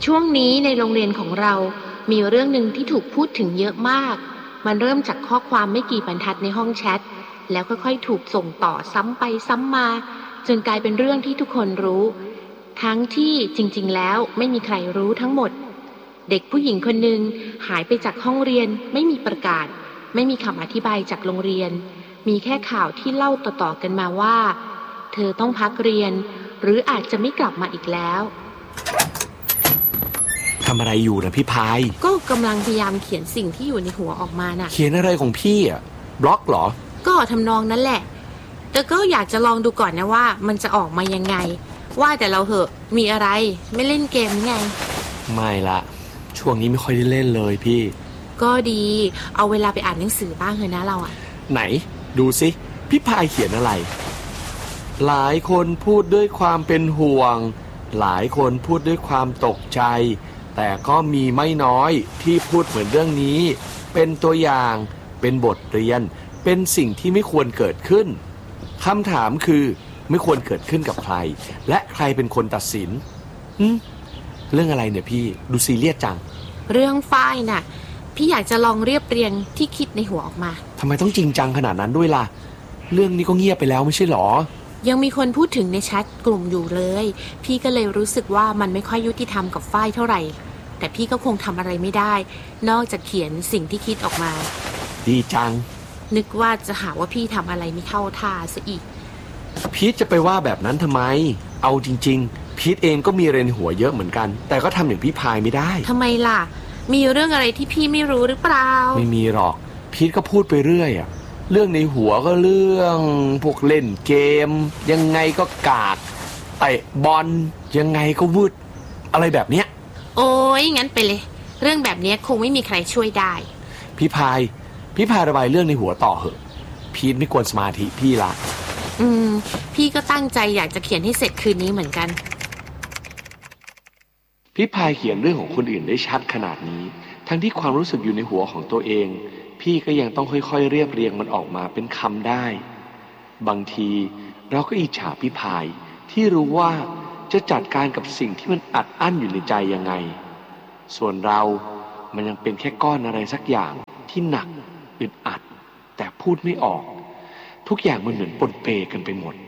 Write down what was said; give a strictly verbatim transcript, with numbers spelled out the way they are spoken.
ช่วงนี้ในโรงเรียนของเรามีเรื่องหนึ่งที่ถูกพูดถึงเยอะมากมันเริ่มจากข้อความไม่กี่บรรทัดในห้องแชทแล้วค่อยๆถูกส่งต่อซ้ำไปซ้ำมาจนกลายเป็นเรื่องที่ทุกคนรู้ทั้งที่จริงๆแล้วไม่มีใครรู้ทั้งหมดเด็กผู้หญิงคนหนึ่งหายไปจากห้องเรียนไม่มีประกาศไม่มีคำอธิบายจากโรงเรียนมีแค่ข่าวที่เล่าต่อๆกันมาว่าเธอต้องพักเรียนหรืออาจจะไม่กลับมาอีกแล้วทำอะไรอยู่นะพี่พายก็กำลังพยายามเขียนสิ่งที่อยู่ในหัวออกมาน่ะเขียนอะไรของพี่อ่ะบล็อกเหรอก็ทำนองนั้นแหละแต่ก็อยากจะลองดูก่อนนะว่ามันจะออกมายังไงว่าแต่เราเหอะมีอะไรไม่เล่นเกมไงไม่ละช่วงนี้ไม่ค่อยได้เล่นเลยพี่ก็ดีเอาเวลาไปอ่านหนังสือบ้างเถอะนะเราอ่ะไหนดูสิพี่พายเขียนอะไรหลายคนพูดด้วยความเป็นห่วงหลายคนพูดด้วยความตกใจแต่ก็มีไม่น้อยที่พูดเหมือนเรื่องนี้เป็นตัวอย่างเป็นบทเรียนเป็นสิ่งที่ไม่ควรเกิดขึ้นคำถามคือไม่ควรเกิดขึ้นกับใครและใครเป็นคนตัดสินอืมเรื่องอะไรเนี่ยพี่ดูซีเรียสจังเรื่องฝ้ายน่ะพี่อยากจะลองเรียบเรียงที่คิดในหัวออกมาทำไมต้องจริงจังขนาดนั้นด้วยล่ะเรื่องนี้ก็เงียบไปแล้วไม่ใช่หรอยังมีคนพูดถึงในแชทกลุ่มอยู่เลยพี่ก็เลยรู้สึกว่ามันไม่ค่อยยุติธรรมกับฝ้ายเท่าไหร่แต่พี่ก็คงทำอะไรไม่ได้นอกจากเขียนสิ่งที่คิดออกมาดีจังนึกว่าจะหาว่าพี่ทำอะไรไม่เข้าท่าซะอีกพีทจะไปว่าแบบนั้นทำไมเอาจริงๆพีทเองก็มีเรนหัวเยอะเหมือนกันแต่ก็ทำอย่างพี่พายไม่ได้ทำไมล่ะมีเรื่องอะไรที่พี่ไม่รู้หรือเปล่าไม่มีหรอกพีทก็พูดไปเรื่อยอะเรื่องในหัวก็เรื่องพวกเล่นเกมยังไงก็กากเตะบอลยังไงก็วืดอะไรแบบเนี้ยโอ้ยงั้นไปเลยเรื่องแบบนี้คงไม่มีใครช่วยได้พี่พายพี่พายระบายเรื่องในหัวต่อเหอะพีทไม่กวนสมาธิพี่ละอืมพี่ก็ตั้งใจอยากจะเขียนให้เสร็จคืนนี้เหมือนกันพี่พายเขียนเรื่องของคนอื่นได้ชัดขนาดนี้ทั้งที่ความรู้สึกอยู่ในหัวของตัวเองพี่ก็ยังต้องค่อยๆเรียบเรียงมันออกมาเป็นคำได้บางทีเราก็อิจฉาพี่พายที่รู้ว่าจะจัดการกับสิ่งที่มันอัดอั้นอยู่ในใจยังไงส่วนเรามันยังเป็นแค่ก้อนอะไรสักอย่างที่หนักอึดอัดแต่พูดไม่ออกทุกอย่างมันเหมือนปนเปกันไปหมด